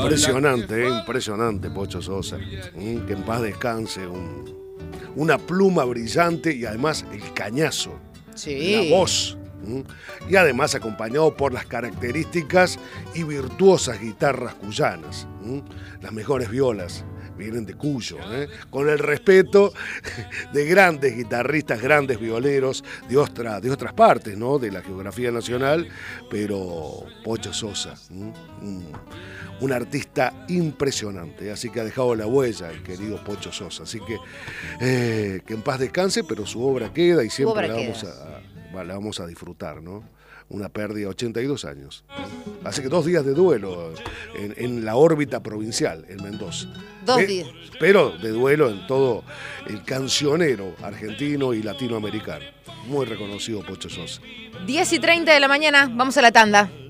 Impresionante Pocho Sosa. Que en paz descanse, una pluma brillante y además el cañazo, la voz. Y además acompañado por las características y virtuosas guitarras cuyanas. Las mejores violas vienen de Cuyo, con el respeto de grandes guitarristas, grandes violeros de otras partes, ¿no? De la geografía nacional, pero Pocho Sosa, un artista impresionante, así que ha dejado la huella el querido Pocho Sosa, así que en paz descanse, pero su obra queda y siempre la vamos a disfrutar, ¿no? Una pérdida, 82 años. Así que 2 días de duelo en la órbita provincial, en Mendoza. 2 días. Pero de duelo en todo el cancionero argentino y latinoamericano. Muy reconocido Pocho Sosa. 10:30 de la mañana, vamos a la tanda.